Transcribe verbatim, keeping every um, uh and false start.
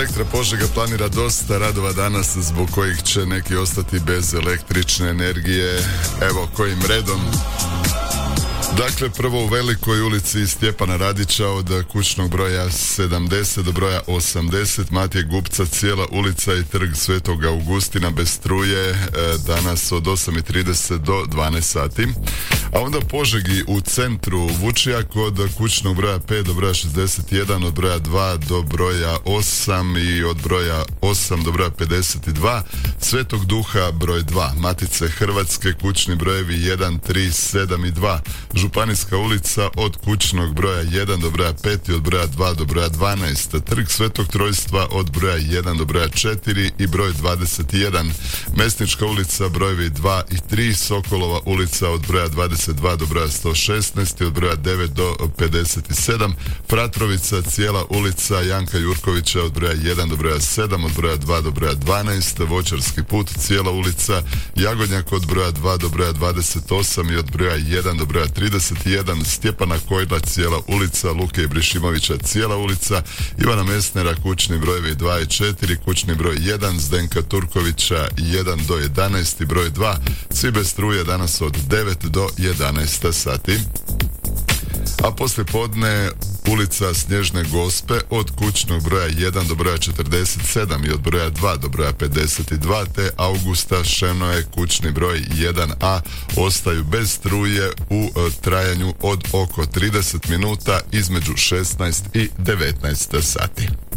Elektra Požega planira dosta radova danas zbog kojih će neki ostati bez električne energije. Evo kojim redom. Dakle, prvo u Velikoj ulici Stjepana Radića od kućnog broja sedamdeset do broja osamdeset, Matije Gupca, cijela ulica i trg Svetog Augustina bez struje e, danas od osam i trideset do dvanaest sati. A onda u Požegi u centru Vučijak od kućnog broja pet do broja šezdeset jedan, od broja dva do broja osam i od broja osam do broja pedeset dva, Svetog Duha broj dva, Matice Hrvatske, kućni brojevi jedan, tri, sedam i dva, Županijska ulica od kućnog broja jedan do broja pet i od broja dva do broja dvanaest, trg Svetog Trojstva od broja jedan do broja četiri i broj dvadeset jedan, Mesnička ulica brojevi dva i tri, Sokolova ulica od broja dvadeset dva do broja sto šesnaest i od broja devet do pedeset sedam, Fratrovica, cijela ulica Janka Jurkovića od broja jedan do broja sedam, od broja dva do broja dvanaest, Voćarski put, cijela ulica Jagodnjak od broja dva do broja dvadeset osam i od broja jedan do broja trideset jedan, Stjepana Kojla, cijela ulica, Luke Ibrišimovića, cijela ulica, Ivana Mesnera, kućni brojevi dva i četiri, kućni broj jedan, Zdenka Turkovića jedan do jedanaest i broj dva, svi bez struje danas od devet do jedanaest sati. A poslije podne ulica Snježne Gospe od kućnog broja jedan do broja četrdeset sedam i od broja dva do broja pedeset dva, te Augusta Šenoje, kućni broj jedan a, ostaju bez struje u e, trajanju od oko trideset minuta između šesnaest i devetnaest sati.